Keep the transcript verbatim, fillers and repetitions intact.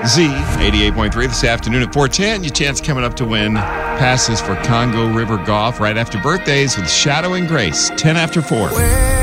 Z eighty-eight point three this afternoon at four ten. Your chance coming up to win passes for Congo River Golf right after birthdays with Shadow and Grace, ten after four.